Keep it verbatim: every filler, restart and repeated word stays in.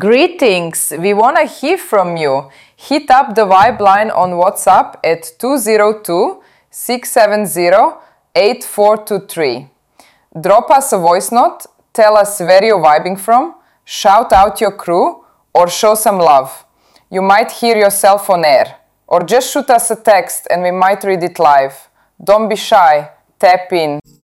Greetings! We want to hear from you. Hit up the Vibe line on WhatsApp at two zero two, six seven zero, eight four two three. Drop us a voice note, tell us where you're vibing from, shout out your crew, or show some love. You might hear yourself on air. Or just shoot us a text and we might read it live. Don't be shy, tap in.